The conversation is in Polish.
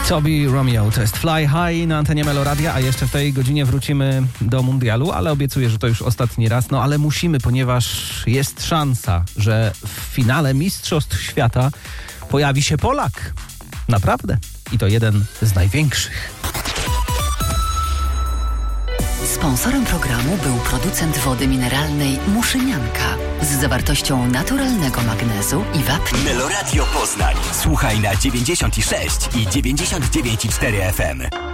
Toby Romeo, to jest Fly High na antenie Meloradia, a jeszcze w tej godzinie wrócimy do mundialu, ale obiecuję, że to już ostatni raz, no ale musimy, ponieważ jest szansa, że w finale Mistrzostw Świata pojawi się Polak. Naprawdę. I to jeden z największych. Sponsorem programu był producent wody mineralnej Muszynianka z zawartością naturalnego magnezu i wapnia. Meloradio Poznań. Słuchaj na 96 i 99,4 FM.